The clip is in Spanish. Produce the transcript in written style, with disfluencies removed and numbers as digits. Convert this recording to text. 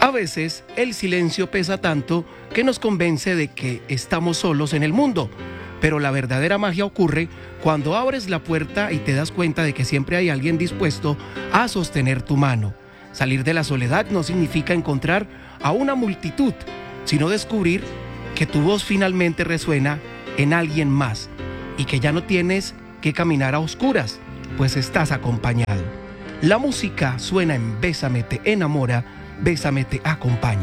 A veces el silencio pesa tanto que nos convence de que estamos solos en el mundo, pero la verdadera magia ocurre cuando abres la puerta y te das cuenta de que siempre hay alguien dispuesto a sostener tu mano. Salir de la soledad no significa encontrar a una multitud, sino descubrir que tu voz finalmente resuena en alguien más y que ya no tienes que caminar a oscuras, pues estás acompañado. La música suena en Bésame te enamora, Bésame te acompaña.